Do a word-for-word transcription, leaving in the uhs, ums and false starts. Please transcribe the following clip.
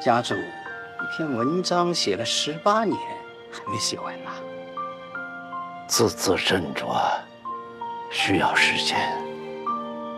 家主，一篇文章写了十八年，还没写完呢。 字字斟酌，需要时间。